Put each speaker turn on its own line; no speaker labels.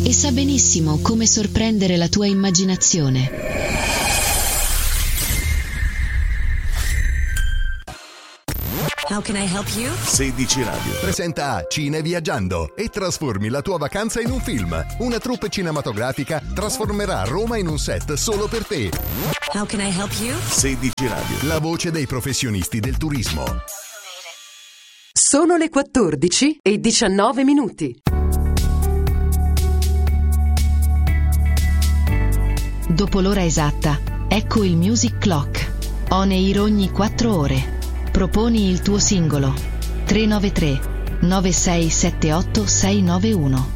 e sa benissimo come sorprendere la tua immaginazione.
How can I help you?
16 Radio
presenta Cine Viaggiando e trasformi la tua vacanza in un film. Una troupe cinematografica trasformerà Roma in un set solo per te.
How can I help you?
16 Radio,
La voce dei professionisti del turismo.
Sono le 14:19.
Dopo l'ora esatta, ecco il Music Clock. On air ogni 4 ore. Proponi il tuo singolo. 393 9678 691.